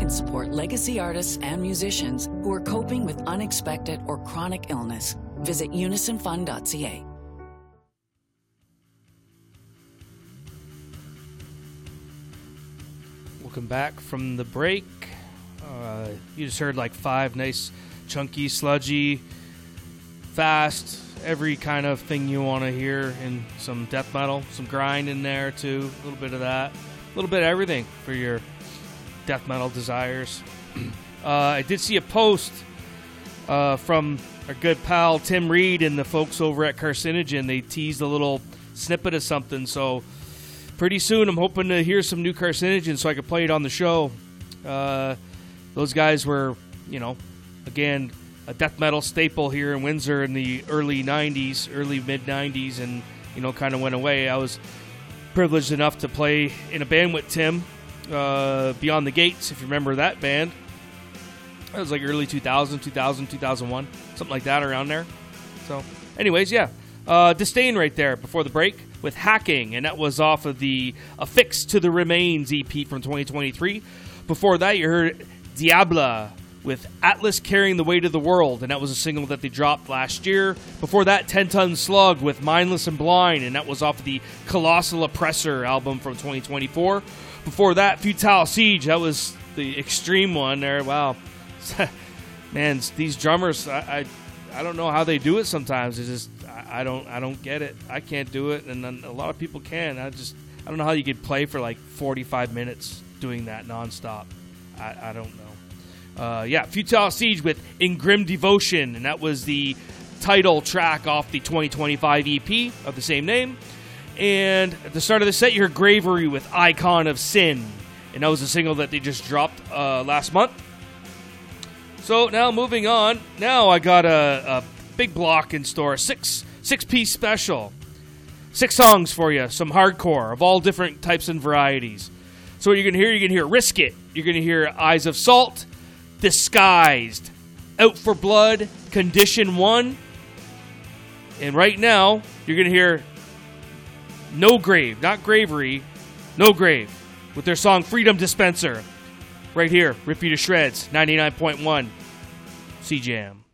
and support legacy artists and musicians who are coping with unexpected or chronic illness. Visit unisonfund.ca. Welcome back from the break. You just heard like 5 nice, chunky, sludgy, fast, every kind of thing you want to hear, and some death metal, some grind in there too, a little bit of that, a little bit of everything for your death metal desires. I did see a post from our good pal Tim Reed and the folks over at Carcinogen. They teased a little snippet of something, so pretty soon I'm hoping to hear some new Carcinogen so I could play it on the show. Those guys were, again, a death metal staple here in Windsor in the early mid-90s, and, kind of went away. I was privileged enough to play in a band with Tim, Beyond the Gates, if you remember that band. That was like early 2001, something like that around there. So, anyways, yeah. Disdain right there before the break with Hacking, and that was off of the Affix to the Remains EP from 2023. Before that, you heard Diabla with Atlas Carrying the Weight of the World, and that was a single that they dropped last year. Before that, 10 Ton Slug with Mindless and Blind, and that was off of the Colossal Oppressor album from 2024. Before that, Futile Siege, that was the extreme one there. Wow. Man, these drummers, I don't know how they do it sometimes. It's just, I don't get it. I can't do it, and a lot of people can. I don't know how you could play for like 45 minutes doing that nonstop. I don't know. Futile Siege with In Grim Devotion, and that was the title track off the 2025 EP of the same name. And at the start of the set, you heard Gravery with Icon of Sin, and that was a single that they just dropped last month. So now moving on, now I got a big block in store, a six-piece special. 6 songs for you, some hardcore of all different types and varieties. So what you're going to hear Risk It, you're going to hear Eyes of Salt, Disguised, Out for Blood, Condition 1, and right now you're going to hear No Grave, not Gravery, No Grave, with their song Freedom Dispenser. Right here, Rip You to Shreds, 99.1 CJAM.